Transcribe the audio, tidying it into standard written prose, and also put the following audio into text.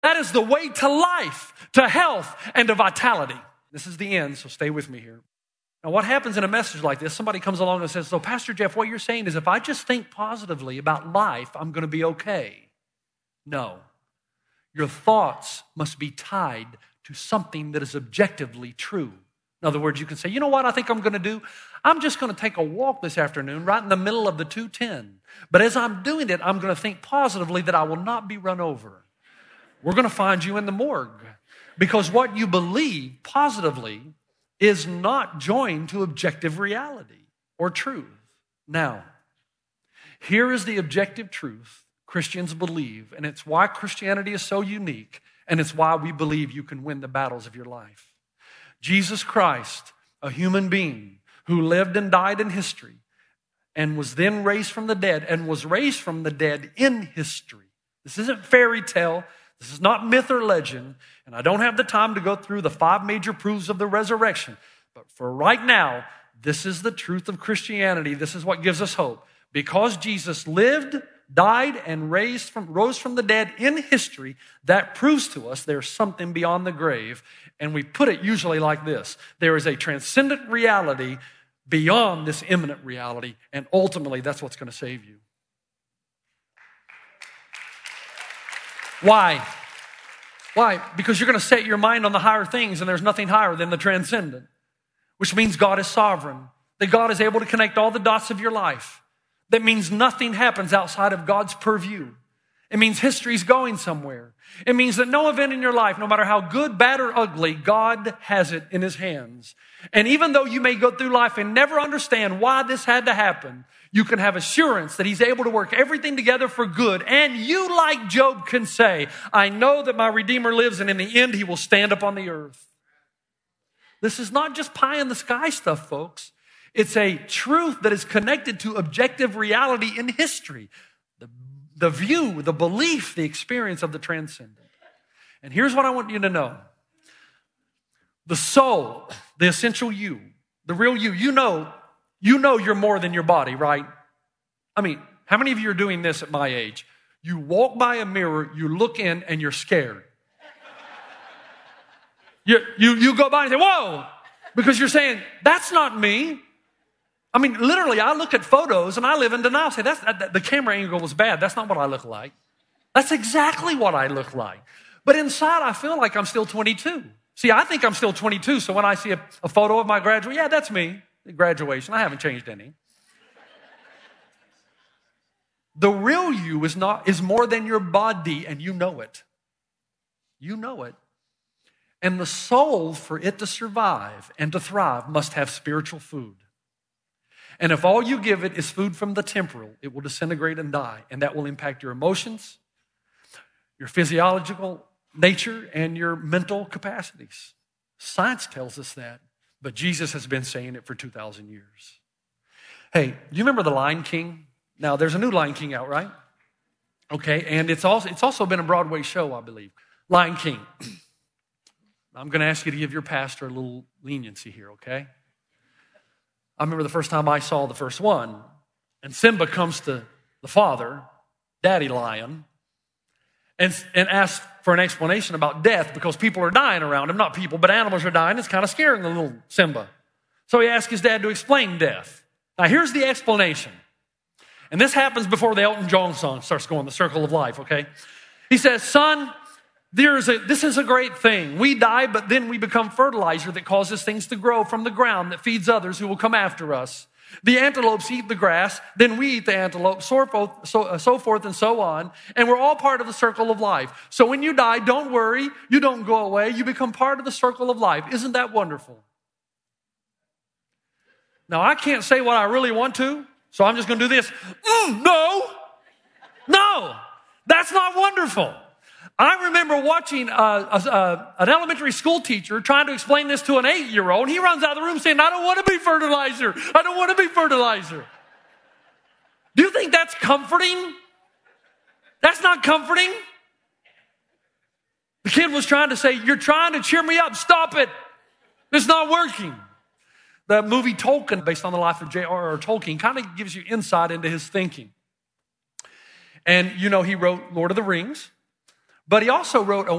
That is the way to life, to health, and to vitality. This is the end, so stay with me here. Now, what happens in a message like this, somebody comes along and says, so Pastor Jeff, what you're saying is if I just think positively about life, I'm going to be okay. No. Your thoughts must be tied to something that is objectively true. In other words, you can say, you know what I think I'm going to do? I'm just going to take a walk this afternoon right in the middle of the 210. But as I'm doing it, I'm going to think positively that I will not be run over. We're going to find you in the morgue. Because what you believe positively is not joined to objective reality or truth. Now, here is the objective truth Christians believe, and it's why Christianity is so unique, and it's why we believe you can win the battles of your life. Jesus Christ, a human being who lived and died in history and was then raised from the dead and was raised from the dead in history. This isn't fairy tale. This is not myth or legend, and I don't have the time to go through the 5 major proofs of the resurrection. But for right now, this is the truth of Christianity. This is what gives us hope. Because Jesus lived, died, and rose from the dead in history, that proves to us there's something beyond the grave. And we put it usually like this. There is a transcendent reality beyond this imminent reality, and ultimately that's what's going to save you. Why? Why? Because you're going to set your mind on the higher things, and there's nothing higher than the transcendent, which means God is sovereign, that God is able to connect all the dots of your life. That means nothing happens outside of God's purview. It means history's going somewhere. It means that no event in your life, no matter how good, bad, or ugly, God has it in his hands. And even though you may go through life and never understand why this had to happen, you can have assurance that he's able to work everything together for good. And you, like Job, can say, I know that my Redeemer lives, and in the end, he will stand up on the earth. This is not just pie in the sky stuff, folks. It's a truth that is connected to objective reality in history. The view, the belief, the experience of the transcendent. And here's what I want you to know. The soul, the essential you, the real you, you know you're more than your body, right? I mean, how many of you are doing this at my age? You walk by a mirror, you look in, and you're scared. You go by and say, whoa, because you're saying, that's not me. I mean, literally, I look at photos and I live in denial. Say, the camera angle was bad. That's not what I look like. That's exactly what I look like. But inside, I feel like I'm still 22. See, I think I'm still 22. So when I see a photo of my graduate, yeah, that's me. Graduation. I haven't changed any. The real you is more than your body, and you know it. You know it. And the soul, for it to survive and to thrive, must have spiritual food. And if all you give it is food from the temporal, it will disintegrate and die. And that will impact your emotions, your physiological nature, and your mental capacities. Science tells us that, but Jesus has been saying it for 2,000 years. Hey, do you remember The Lion King? Now, there's a new Lion King out, right? Okay, and it's also been a Broadway show, I believe. Lion King. I'm going to ask you to give your pastor a little leniency here, okay? I remember the first time I saw the first one, and Simba comes to the father, Daddy Lion, and asks for an explanation about death because people are dying around him. Not people, but animals are dying. It's kind of scaring the little Simba. So he asks his dad to explain death. Now, here's the explanation. And this happens before the Elton John song starts going, The Circle of Life, okay? He says, son, this is a great thing. We die, but then we become fertilizer that causes things to grow from the ground that feeds others who will come after us. The antelopes eat the grass, then we eat the antelope, so forth and so on. And we're all part of the circle of life. So when you die, don't worry. You don't go away. You become part of the circle of life. Isn't that wonderful? Now, I can't say what I really want to, so I'm just going to do this. No, that's not wonderful. I remember watching an elementary school teacher trying to explain this to an 8-year-old. He runs out of the room saying, I don't want to be fertilizer. I don't want to be fertilizer. Do you think that's comforting? That's not comforting. The kid was trying to say, you're trying to cheer me up. Stop it. It's not working. The movie Tolkien, based on the life of J.R.R. Tolkien, kind of gives you insight into his thinking. And, you know, he wrote Lord of the Rings. But he also wrote a